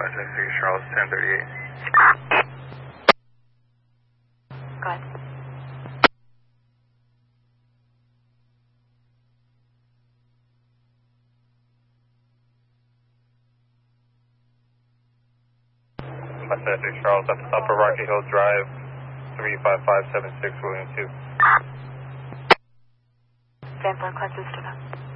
576 Charles 1038. Go ahead. Charles, Upper Rocky Hill Drive, 35576 William 2. Van Blue, Quad System.